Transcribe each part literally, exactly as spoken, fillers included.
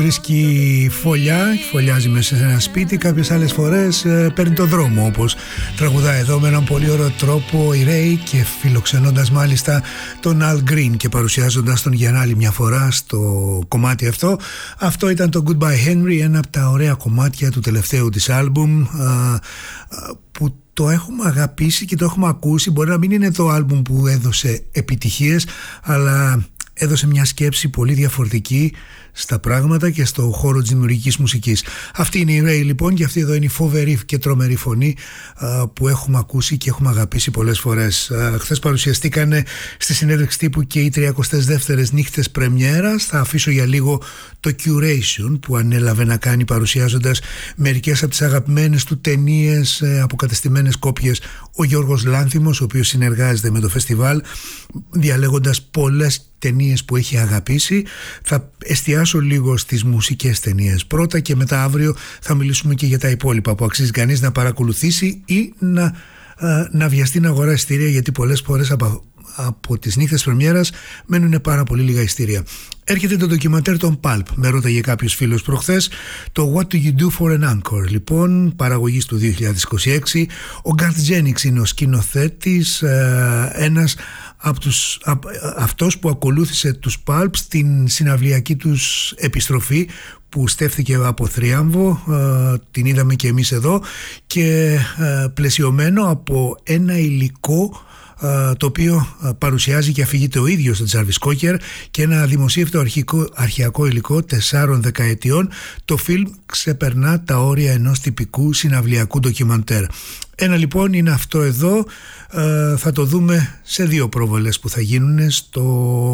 Βρίσκει φωλιά, φωλιάζει μέσα σε ένα σπίτι, κάποιες άλλες φορές ε, παίρνει το δρόμο, όπως τραγουδάει εδώ με έναν πολύ ωραίο τρόπο η Ray, και φιλοξενώντας μάλιστα τον Al Green και παρουσιάζοντας τον για άλλη μια φορά στο κομμάτι αυτό. Αυτό ήταν το Goodbye Henry, ένα από τα ωραία κομμάτια του τελευταίου της άλμπουμ, ε, που το έχουμε αγαπήσει και το έχουμε ακούσει. Μπορεί να μην είναι το άλμπουμ που έδωσε επιτυχίες, αλλά έδωσε μια σκέψη πολύ διαφορετική στα πράγματα και στο χώρο της δημιουργικής μουσικής. Αυτή είναι η Ray λοιπόν, και αυτή εδώ είναι η φοβερή και τρομερή φωνή α, που έχουμε ακούσει και έχουμε αγαπήσει πολλές φορές. Α, χθες παρουσιαστήκανε στη συνέντευξη τύπου και οι τριακοστές δεύτερες νύχτες πρεμιέρας. Θα αφήσω για λίγο το Curation που ανέλαβε να κάνει, παρουσιάζοντας μερικές από τις αγαπημένες του ταινίες, ε, αποκατεστημένες κόπιες, ο Γιώργος Λάνθιμος, ο οποίος συνεργάζεται με το φεστιβάλ, διαλέγοντας πολλές ταινίες που έχει αγαπήσει. Θα εστιάσω λίγο στις μουσικές ταινίες πρώτα, και μετά αύριο θα μιλήσουμε και για τα υπόλοιπα που αξίζει κανείς να παρακολουθήσει ή να, α, να βιαστεί να αγοράσει ειστήρια, γιατί πολλές φορές από, από τις νύχτες πρεμιέρας μένουν πάρα πολύ λίγα ειστήρια. Έρχεται το ντοκιμαντέρ των Pulp, με ρώταγε κάποιος φίλος προχθές, το What Do You Do For An Anchor, λοιπόν, παραγωγής του δύο χιλιάδες είκοσι έξι. Ο Garth Jennings είναι ο σκηνοθέτης, ε, ένας από τους, α, αυτός που ακολούθησε τους Pulp στην συναυλιακή τους επιστροφή, που στέφθηκε από θρίαμβο, ε, την είδαμε και εμείς εδώ, και ε, πλαισιωμένο από ένα υλικό το οποίο παρουσιάζει και αφηγείται ο ίδιος ο Τζάρβις Κόκερ, και ένα δημοσίευτο αρχικό, αρχαιακό υλικό τεσσάρων δεκαετιών. Το φιλμ ξεπερνά τα όρια ενός τυπικού συναυλιακού ντοκιμαντέρ. Ένα λοιπόν είναι αυτό εδώ, θα το δούμε σε δύο προβολές που θα γίνουν στο...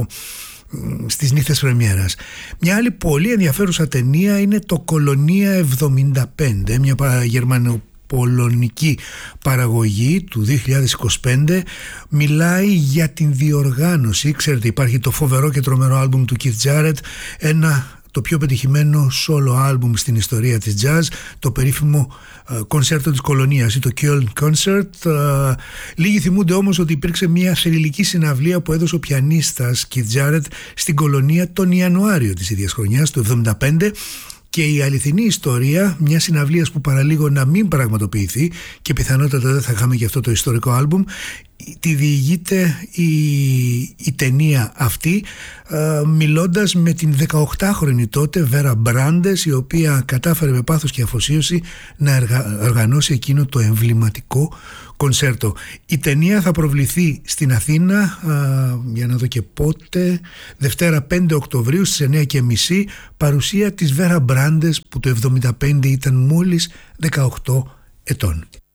στις νύχτες πρεμιέρας. Μια άλλη πολύ ενδιαφέρουσα ταινία είναι το Κολονία εβδομήντα πέντε, μια γερμανο πολωνική παραγωγή του δύο χιλιάδες είκοσι πέντε. Μιλάει για την διοργάνωση. Ξέρετε, υπάρχει το φοβερό και τρομερό άλμπουμ του Keith Jarrett, ένα το πιο πετυχημένο solo άλμπουμ στην ιστορία της jazz, το περίφημο κονσέρτο uh, της Κολονίας ή το Köln Concert. Uh, λίγοι θυμούνται όμως ότι υπήρξε μια θρυλική συναυλία που έδωσε ο πιανίστας Keith Jarrett στην Κολονία τον Ιανουάριο της ίδιας χρονιάς, του εβδομήντα πέντε. Και η αληθινή ιστορία μια συναυλίας που παραλίγο να μην πραγματοποιηθεί, και πιθανότατα δεν θα είχαμε και αυτό το ιστορικό άλμπουμ, τη διηγείται η, η ταινία αυτή, ε, μιλώντας με την δεκαοκτάχρονη τότε Βέρα Μπράντες, η οποία κατάφερε με πάθος και αφοσίωση να εργα, οργανώσει εκείνο το εμβληματικό κονσέρτο. Η ταινία θα προβληθεί στην Αθήνα, α, για να δω και πότε, Δευτέρα πέντε Οκτωβρίου στις εννιά και μισή, παρουσία της Βέρα Μπράντες, που το εβδομήντα πέντε ήταν μόλις δεκαοκτώ ετών.